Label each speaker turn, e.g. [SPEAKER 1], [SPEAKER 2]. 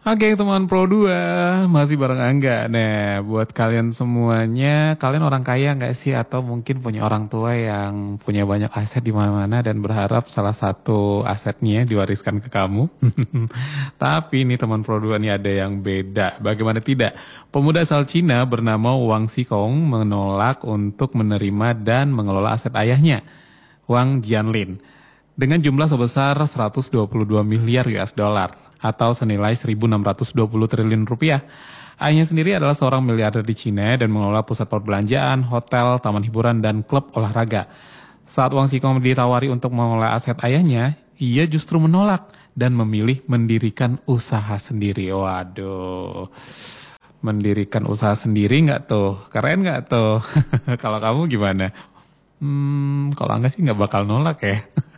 [SPEAKER 1] Oke teman Pro 2 masih bareng Angga. Nah buat kalian semuanya, kalian orang kaya nggak sih? Atau mungkin punya orang tua yang punya banyak aset di mana-mana dan berharap salah satu asetnya diwariskan ke kamu? Tapi ini teman Pro 2 nih ada yang beda. Bagaimana tidak? Pemuda asal Cina bernama Wang Xikong menolak untuk menerima dan mengelola aset ayahnya, Wang Jianlin, dengan jumlah sebesar 122 miliar US dollar atau senilai 1.620 triliun rupiah. Ayahnya sendiri adalah seorang miliarder di Cina dan mengelola pusat perbelanjaan, hotel, taman hiburan, dan klub olahraga. Saat Wang Xikong ditawari untuk mengelola aset ayahnya, ia justru menolak dan memilih mendirikan usaha sendiri. Waduh, mendirikan usaha sendiri nggak tuh? Keren nggak tuh? Kalau kamu gimana? Kalau enggak sih nggak bakal nolak ya.